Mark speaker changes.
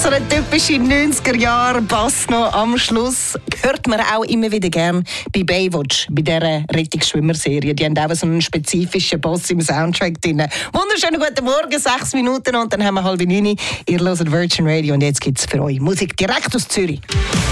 Speaker 1: So eine typische 90er-Jahre-Bass noch am Schluss. Hört man auch immer wieder gern bei Baywatch, bei dieser Rettungsschwimmer-Serie. Die haben auch so einen spezifischen Bass im Soundtrack drin. Wunderschönen guten Morgen, 6 Minuten und dann haben wir 8:30. Ihr hört Virgin Radio und jetzt gibt es für euch Musik direkt aus Zürich.